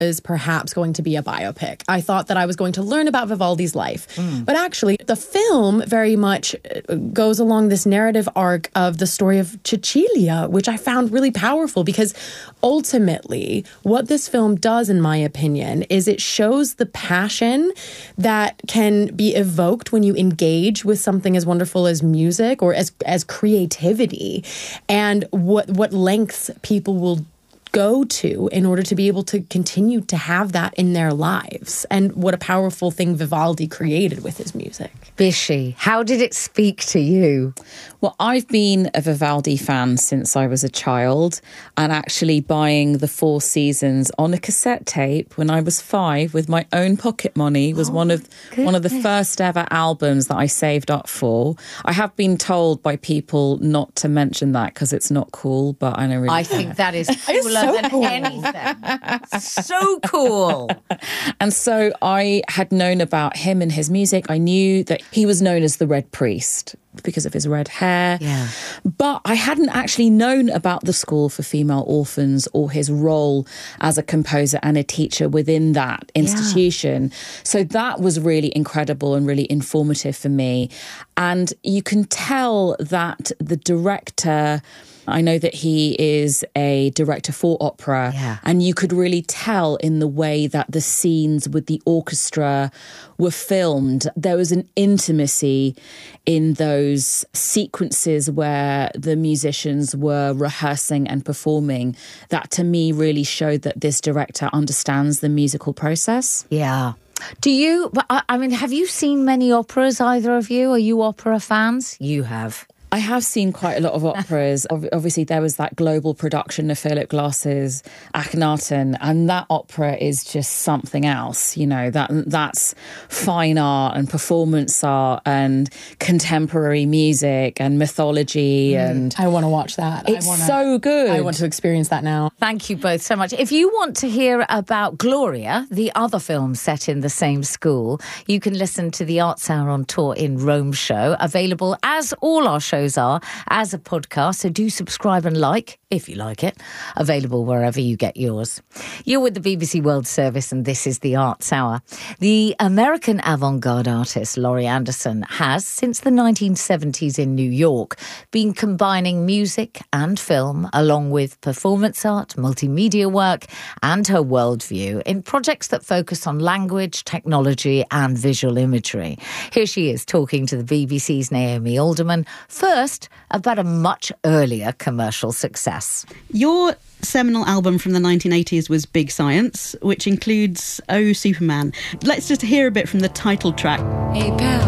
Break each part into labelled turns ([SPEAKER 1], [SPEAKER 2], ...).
[SPEAKER 1] is perhaps going to be a biopic. I thought that I was going to learn about Vivaldi's life. But actually, the film very much goes along this narrative arc of the story of Cecilia, which I found really powerful because ultimately what this film does, in my opinion, is it shows the passion that can be evoked when you engage with something as wonderful as music or as creativity, and what lengths people will go to in order to be able to continue to have that in their lives, and what a powerful thing Vivaldi created with his music.
[SPEAKER 2] Bishi, how did it speak to you?
[SPEAKER 3] Well, I've been a Vivaldi fan since I was a child, and actually buying the 4 seasons on a cassette tape when I was 5 with my own pocket money was one of the first ever albums that I saved up for. I have been told by people not to mention that because it's not cool, but I don't really
[SPEAKER 2] I think that is cooler than anything. So cool.
[SPEAKER 3] And so I had known about him and his music. I knew that he was known as the Red Priest because of his red hair.
[SPEAKER 2] Yeah.
[SPEAKER 3] But I hadn't actually known about the School for Female Orphans or his role as a composer and a teacher within that institution. Yeah. So that was really incredible and really informative for me. And you can tell that the director, I know that he is a director for opera, and you could really tell in the way that the scenes with the orchestra were filmed. There was an intimacy in those sequences where the musicians were rehearsing and performing that to me really showed that this director understands the musical process.
[SPEAKER 2] Yeah. Do you, I mean, have you seen many operas, either of you? Are you opera fans? You have.
[SPEAKER 3] I have seen quite a lot of operas. Obviously, there was that global production of Philip Glass's Akhenaten, and that opera is just something else. You know, that's fine art and performance art and contemporary music and mythology. And
[SPEAKER 1] I want to watch that.
[SPEAKER 3] It's so good.
[SPEAKER 1] I want to experience that now.
[SPEAKER 2] Thank you both so much. If you want to hear about Gloria, the other film set in the same school, you can listen to the Arts Hour on Tour in Rome show, available as all our shows are as a podcast, so do subscribe and like if you like it, available wherever you get yours. You're with the BBC World Service and this is the Arts Hour. The American avant-garde artist Laurie Anderson has, since the 1970s in New York, been combining music and film along with performance art, multimedia work and her worldview in projects that focus on language, technology and visual imagery. Here she is talking to the BBC's Naomi Alderman, first about a much earlier commercial success.
[SPEAKER 4] Your seminal album from the 1980s was Big Science, which includes Oh Superman. Let's just hear a bit from the title track.
[SPEAKER 5] Hey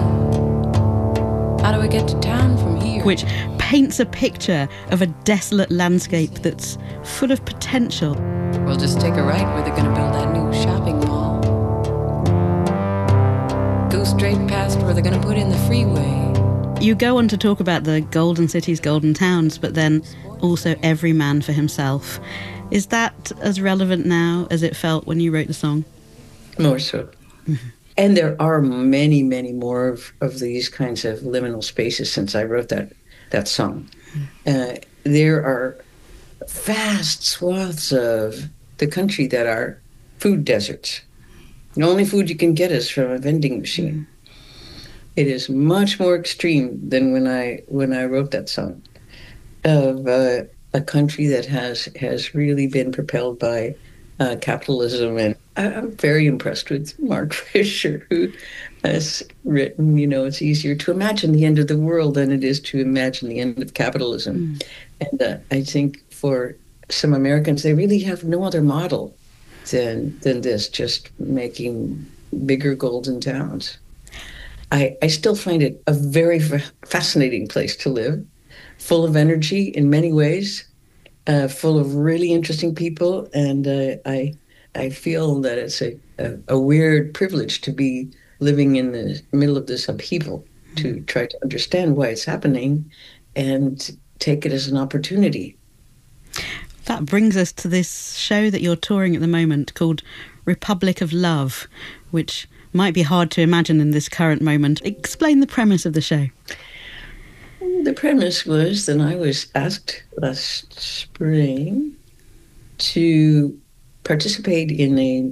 [SPEAKER 5] pal, how do I get to town from here?
[SPEAKER 4] Which paints a picture of a desolate landscape that's full of potential.
[SPEAKER 5] We'll just take a right where they're going to build that new shopping mall. Go straight past where they're going to put in the freeway.
[SPEAKER 4] You go on to talk about the golden cities, golden towns, but then also every man for himself. Is that as relevant now as it felt when you wrote the song?
[SPEAKER 6] More so. Mm-hmm. And there are many, many more of these kinds of liminal spaces since I wrote that song. There are vast swaths of the country that are food deserts. The only food you can get is from a vending machine. It is much more extreme than when I wrote that song, of a country that has really been propelled by capitalism. And I'm very impressed with Mark Fisher, who has written, it's easier to imagine the end of the world than it is to imagine the end of capitalism. And I think for some Americans, they really have no other model than this, just making bigger golden towns. I still find it a very fascinating place to live, full of energy in many ways, full of really interesting people. And I feel that it's a weird privilege to be living in the middle of this upheaval, to try to understand why it's happening and take it as an opportunity.
[SPEAKER 4] That brings us to this show that you're touring at the moment called Republic of Love, which might be hard to imagine in this current moment. Explain the premise of the show.
[SPEAKER 6] The premise was that I was asked last spring to participate in a